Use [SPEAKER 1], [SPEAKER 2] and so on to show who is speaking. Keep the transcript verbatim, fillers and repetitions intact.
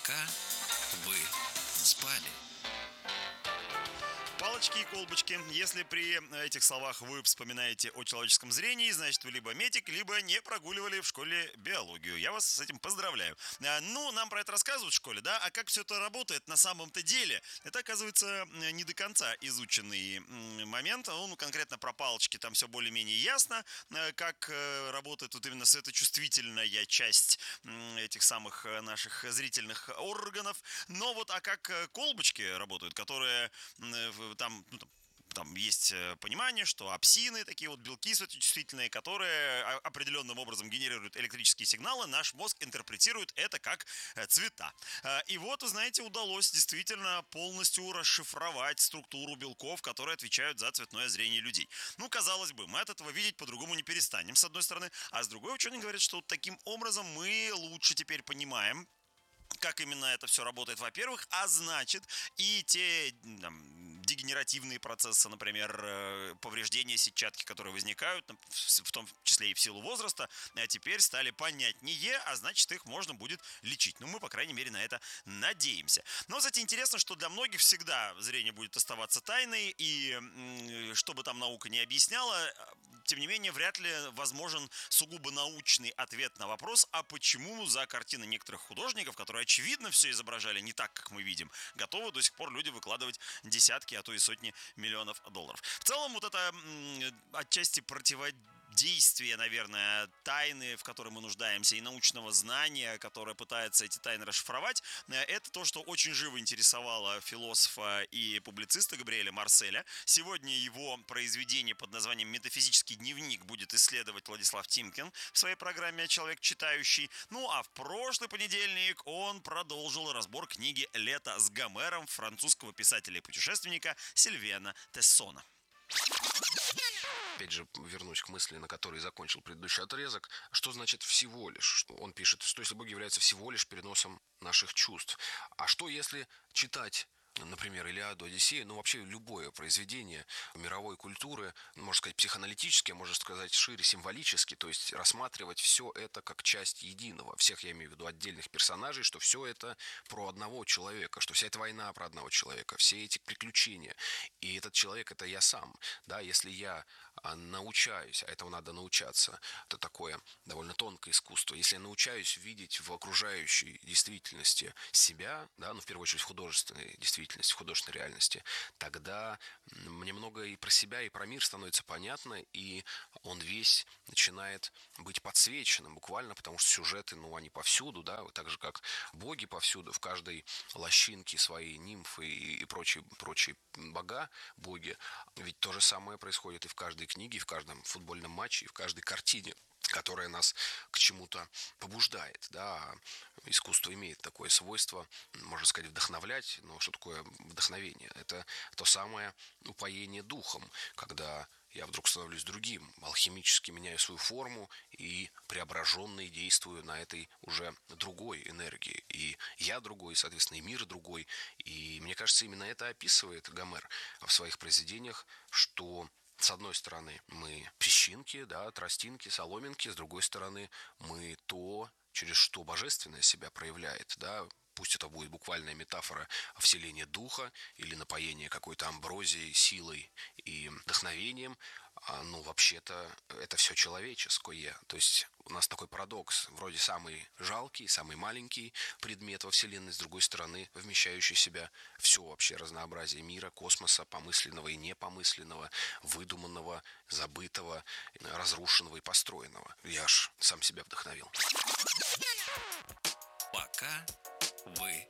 [SPEAKER 1] Пока вы спали.
[SPEAKER 2] Палочки и колбочки. Если при этих словах вы вспоминаете о человеческом зрении, значит, вы либо метик, либо не прогуливали в школе биологию. Я вас с этим поздравляю. Ну, нам про это рассказывают в школе, да? А как все это работает на самом-то деле? Это, оказывается, не до конца изученный момент. Ну, конкретно про палочки там все более-менее ясно, как работает вот именно светочувствительная часть этих самых наших зрительных органов. Но вот, а как колбочки работают, которые там, ну, там, там есть понимание, что апсины, такие вот белки светочувствительные, которые определенным образом генерируют электрические сигналы, наш мозг интерпретирует это как цвета. И вот, знаете, удалось действительно полностью расшифровать структуру белков, которые отвечают за цветное зрение людей. Ну, казалось бы, мы от этого видеть по-другому не перестанем, с одной стороны, а с другой ученые говорят, что вот таким образом мы лучше теперь понимаем, как именно это все работает, во-первых, а значит, и те там, дегенеративные процессы, например, повреждения сетчатки, которые возникают, в том числе и в силу возраста, теперь стали понятнее, а значит, их можно будет лечить. Ну, мы, по крайней мере, на это надеемся. Но, кстати, интересно, что для многих всегда зрение будет оставаться тайной, и что бы там наука не объясняла, тем не менее, вряд ли возможен сугубо научный ответ на вопрос, а почему за картины некоторых художников, которые очевидно все изображали не так, как мы видим, готовы до сих пор люди выкладывать десятки, а то и сотни миллионов долларов. В целом, вот это м, отчасти противодействие, наверное, тайны, в которой мы нуждаемся, и научного знания, которое пытается эти тайны расшифровать, это то, что очень живо интересовало философа и публициста Габриэля Марселя. Сегодня его произведение под названием «Метафизический дневник» будет исследовать Владислав Тимкин в своей программе «Человек читающий». Ну, а в прошлый понедельник он продолжил разбор книги «Лето с Гомером» французского писателя и путешественника Сильвена Тессона.
[SPEAKER 3] Опять же, вернусь к мысли, на которой закончил предыдущий отрезок. Что значит «всего лишь»? Он пишет, что если Бог является всего лишь переносом наших чувств. А что если читать, например, Илиаду, Одиссею, ну вообще любое произведение мировой культуры, можно сказать психоаналитически, можно сказать шире символически, то есть рассматривать все это как часть единого. Всех я имею в виду отдельных персонажей, что все это про одного человека, что вся эта война про одного человека, все эти приключения. И этот человек — это я сам. Да, если я научаюсь, а этого надо научаться, это такое довольно тонкое искусство, если я научаюсь видеть в окружающей действительности себя, да, ну в первую очередь в художественной действительности, в художественной реальности, тогда мне много и про себя, и про мир становится понятно, и он весь начинает быть подсвеченным буквально, потому что сюжеты, ну, они повсюду, да, так же, как боги повсюду, в каждой лощинке свои нимфы и, и прочие, прочие бога, боги, ведь то же самое происходит и в каждой книге, и в каждом футбольном матче, и в каждой картине, которая нас к чему-то побуждает, да, искусство имеет такое свойство, можно сказать, вдохновлять, но что такое вдохновение? Это то самое упоение духом, когда я вдруг становлюсь другим, алхимически меняю свою форму и преображенный действую на этой уже другой энергии. И я другой, и, соответственно, и мир другой. И мне кажется, именно это описывает Гомер в своих произведениях, что с одной стороны мы песчинки, да, тростинки, соломинки, с другой стороны мы то, через что божественное себя проявляет, да. Пусть это будет буквальная метафора вселения духа или напоения какой-то амброзией, силой и вдохновением, ну, вообще-то, это все человеческое. То есть у нас такой парадокс. Вроде самый жалкий, самый маленький предмет во Вселенной, с другой стороны, вмещающий в себя все вообще разнообразие мира, космоса, помысленного и непомысленного, выдуманного, забытого, разрушенного и построенного. Я аж сам себя вдохновил.
[SPEAKER 1] Пока вы